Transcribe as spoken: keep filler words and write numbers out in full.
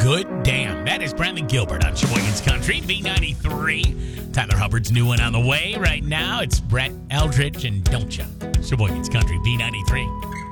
good damn. That is Bradley Gilbert on Sheboygan's Country, B ninety-three. Tyler Hubbard's new one on the way right now. It's Brett Eldridge and Don't Ya. Sheboygan's Country, B ninety-three.